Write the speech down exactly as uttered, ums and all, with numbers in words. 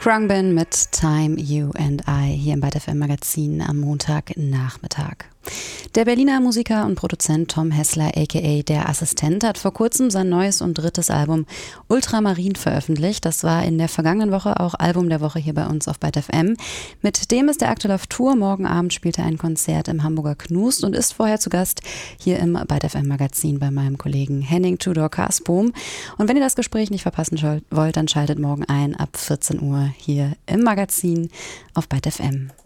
Khruangbin mit Time, You and I hier im Byte F M Magazin am Montagnachmittag. Der Berliner Musiker und Produzent Tom Hessler aka Der Assistent hat vor kurzem sein neues und drittes Album Ultramarin veröffentlicht. Das war in der vergangenen Woche auch Album der Woche hier bei uns auf Byte F M. Mit dem ist er aktuell auf Tour. Morgen Abend spielt er ein Konzert im Hamburger Knust und ist vorher zu Gast hier im Byte F M Magazin bei meinem Kollegen Henning Tudor Karsbohm. Und wenn ihr das Gespräch nicht verpassen wollt, dann schaltet morgen ein ab vierzehn Uhr hier im Magazin auf Byte F M.